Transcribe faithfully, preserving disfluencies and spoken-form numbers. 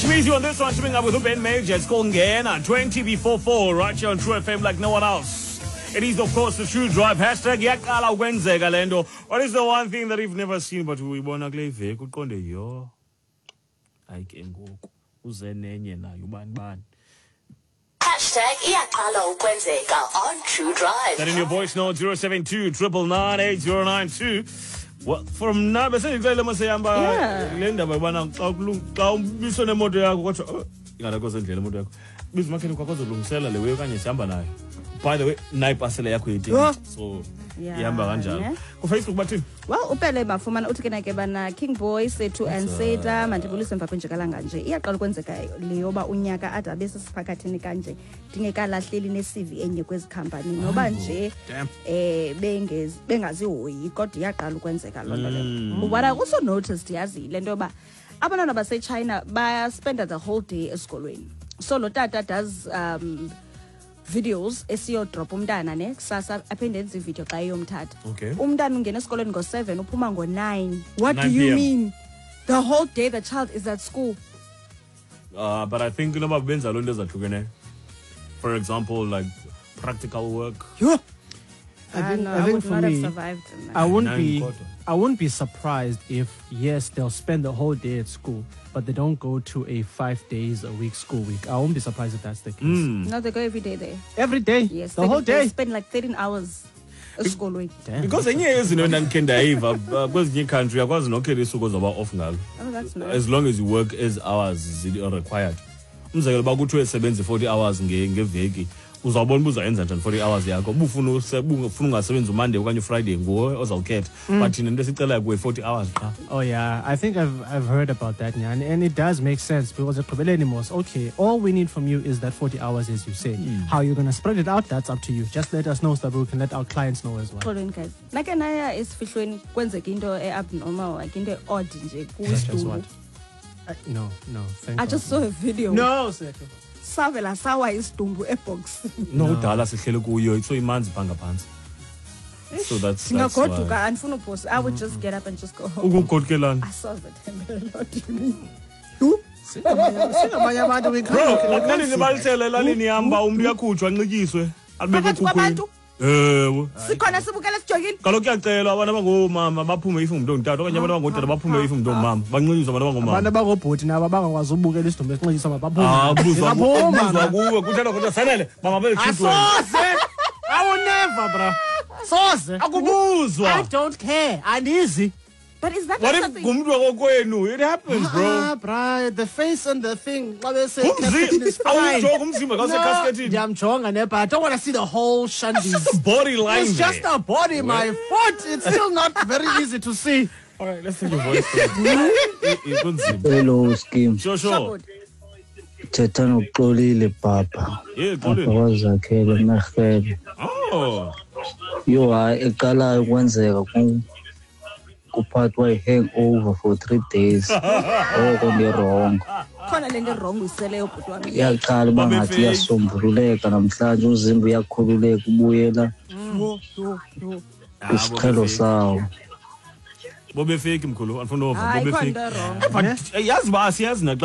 Shimizu on this one, swimming up with Ben Major. It's called Ngena, twenty before four, right here on True F M like no one else. It is, of course, the True Drive. Hashtag yakala kwenzeka lento. What is the one thing that we've never seen, but we wanna play vek? Ukonde yo. Ayike ngoku. Uze nenye na ubani bani. Hashtag yakala kwenzeka on True Drive. That in your voice note zero seven two triple nine eight zero nine two. Well, from now, bese ngicela mase yamba le ndaba bana xa xa ubiso nemoto yakho kodwa ingala kose ndlela imoto yakho. Biza makheni kwakho uzolungisela le way okanye sihamba nayo. By the way, nayi parcel yakho yedinga. So ihamba kanjalo. Ku Facebook bathini? Well, upele bafumana uthi kena ke bana King Boy sethu and Seda mandibulise emva kwenjekalanga nje. Iyaqala ukwenzeka leyoba unyaka ade abese siphakathini kanje. Dingekalahleli ne C V enye kwezi company noba nje eh bengezi bengazihoyi kodwa iyaqala ukwenzeka lonto le. What I also noticed yazi lento ba abantwana base China baya spend the whole day esikolweni. So lo tata does um videos esiyo drop umntana ne kusasa aphinde enze video xa yomthatha. Okay. Umntana ungena esikolweni ngo seven uphuma ngo nine. What do you mean? The whole day the child is at school. Uh, but I think noma benza lonto ezahlukeneyo. For example, like practical work. Yeah. I I, think, know, I I think would for not me, have survived. I wouldn't Nine be, quarter. I wouldn't be surprised if yes, they'll spend the whole day at school, but they don't go to a five days a week school week. I won't be surprised if that's the case. Mm. No, they go every day there. Every day, Yes, the they, whole they day. spend like thirteen hours at school week. Damn. Because enye yezinto ndandikhe ndayiva kwezinye country yakwazi nokhela isuku zoba off ngalo. Oh, that's nice. As long as you work as hours are required. Umzekelo bakuthiwe sebenze forty hours nge ngeveki. Uzawubona uzayenza njani forty hours yakho. Ubufuna ufuna ungasebenza Monday okanye Friday nguwe ozawukhetha. But thina into esicela kuwe forty hours qha. Oh yeah, I think I've I've heard about that, yeah, and, and it does make sense because the okay, all we need from you is that forty hours, as you say. Mm. How you're gonna spread it out, that's up to you. Just let us know so that we can let our clients know as well. Xolweni guys. Nake naya esifihlweni kwenzeka into eabnormal like into odd nje Such as kustudio. what? Uh, no, no, thank I God. just saw a video. No, Seto. Savela sawa isidumbu ebox. No udala sihlele kuyo so imanzi phanga phansi. So that's that's why. Singagoduka andifuna upost. I would just get up and just go home. Ukugodukelana. I saw that and what do you mean? Singamanye abantu we Bro, can't. nani nibalitele lalini yamba umuntu yakhutshwa nqikiswe. Alibeke Phakathi kwabantu? Ewe. Sikhona sibukela sijogini. Kaloku kuyacelwa abantu abangomama baphume ifu umuntu ongutata okanye abantu abangotata baphume ifu umuntu ongumama. Banqikiswa abantu abangomama. Abantu abangobhoti nabo abangakwazi ubukela isidumbu esinxilisa mabaphume. Ah, kubuzwa Ngiyabonga. kuwe kuthanda kodwa sanele mama bele children. Asoze. I will never, bro. Soze. Akubuzwa. I don't care. And easy. But is that What not if something? ngumuntu wakokwenu? It happens, bro. Ah, bro, the face and the thing. What they say, Umzimba, casket is fine. awujonga umzimba ka usekhaskethini. Ndiyamjonga ne, but I don't want to see the whole shandies. Just a body line. It's just a body, my foot. It's still not very easy to see. All right, let's take your voice. Kunzima. Hello, Skim. Sure, sure. Thetha noxolile papa. Yeah, Xolile. Abazakhele eMerhele. Oh. Yo hayi eqalayo kwenzeka ku kuphathwa i-hangover for three days. Oko ndi-wrong. Khona lento wrong useleyo bhuti wami. Iyaqala uba ngathi iyasombululeka namhlanje umzimba uyakhululeka ubuyela Yo yo yo. kwisiqhelo sawo. Bobe fake mkhulu, andifuna ova. Hayi Bobe khona fake. into wrong. But yazi ba siyazi na